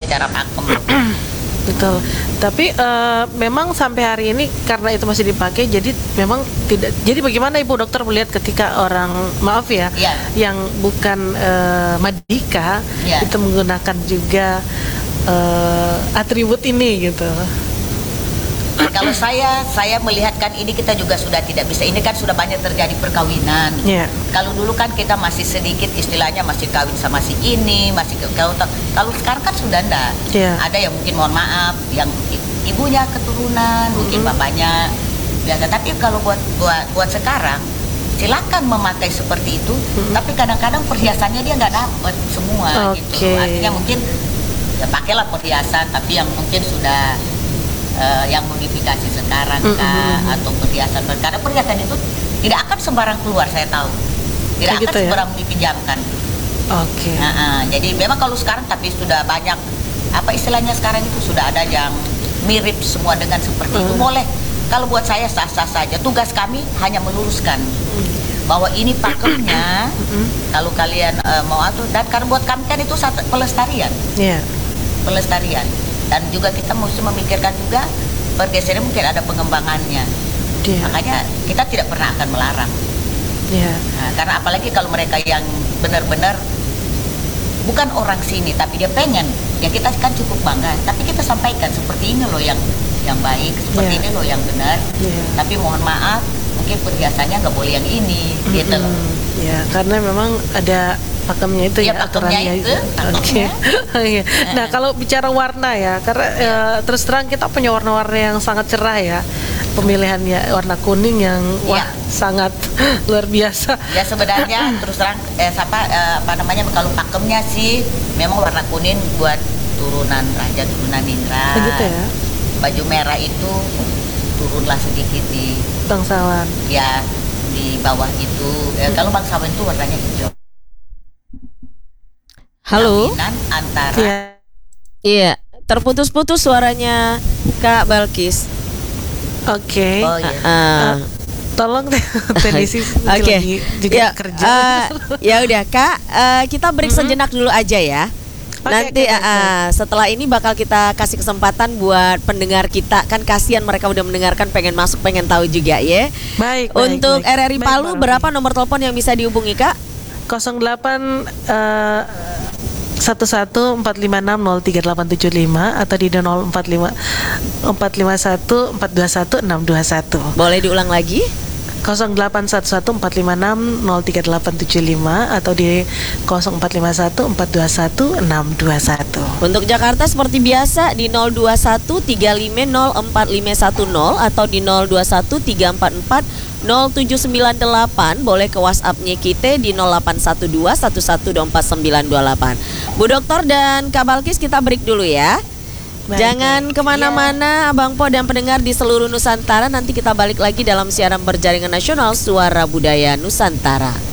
cara pakem. Betul. Tapi memang sampai hari ini karena itu masih dipakai, jadi memang tidak. Jadi bagaimana Ibu Dokter melihat ketika orang, maaf ya, yang bukan Madika itu menggunakan juga atribut ini gitu? Kalau saya melihatkan ini kita juga sudah tidak bisa. Ini kan sudah banyak terjadi perkawinan. Kalau dulu kan kita masih sedikit istilahnya masih kawin sama si ini, masih kalau sekarang kan sudah enggak. Ada yang mungkin mohon maaf, yang ibunya keturunan, mungkin bapaknya biasa. Tapi kalau buat sekarang silakan memakai seperti itu. Tapi kadang-kadang perhiasannya dia nggak dapat semua gitu. Artinya mungkin ya pakailah perhiasan, tapi yang mungkin sudah yang modifikasi sekarang atau perhiasan, karena perhiasan itu tidak akan sembarang keluar, saya tahu tidak akan sembarang dipinjamkan. Jadi memang kalau sekarang tapi sudah banyak apa istilahnya sekarang itu sudah ada yang mirip semua dengan seperti itu. Boleh, kalau buat saya sah-sah saja. Tugas kami hanya meluruskan bahwa ini pakemnya kalau kalian mau atur, dan karena buat kami kan itu pelestarian. Pelestarian. Dan juga kita mesti memikirkan juga pergeseran mungkin ada pengembangannya. Makanya kita tidak pernah akan melarang. Nah, karena apalagi kalau mereka yang benar-benar bukan orang sini tapi dia pengen, ya kita kan cukup bangga. Tapi kita sampaikan seperti ini loh yang baik, seperti ini loh yang benar. Tapi mohon maaf, mungkin perhiasannya nggak boleh yang ini, gitu loh. Karena memang ada pakemnya itu aturannya itu. Nah, kalau bicara warna ya, karena terus terang kita punya warna-warna yang sangat cerah ya. Pemilihannya warna kuning yang sangat luar biasa. Ya sebenarnya terus terang apa namanya kalau pakemnya sih memang warna kuning buat turunan raja, turunan Indra. Begitu ya. Baju merah itu turunlah sedikit di bangsawan. Ya, di bawah itu. Kalau bangsawan itu warnanya hijau. Halo. Antara Iya, terputus-putus suaranya Kak Balkis. Tolong Telisi lagi juga kerja. Ya udah Kak, kita break sejenak dulu aja ya. Nanti setelah ini bakal kita kasih kesempatan buat pendengar kita. Kan kasihan mereka udah mendengarkan, pengen masuk, pengen tahu juga ya. Baik. Untuk RRI Palu berapa nomor telepon yang bisa dihubungi Kak? 08 1145603875 atau di 0451421621. Boleh diulang lagi? 081145603875 atau di 0451421621. Untuk Jakarta seperti biasa di 0213504510 atau di 0213440798. Boleh ke WhatsApp-nya kita di 081211242928. Bu Dokter dan Kak Balkis, kita break dulu ya. Jangan kemana-mana Abang Po dan pendengar di seluruh Nusantara. Nanti kita balik lagi dalam siaran berjaringan nasional Suara Budaya Nusantara.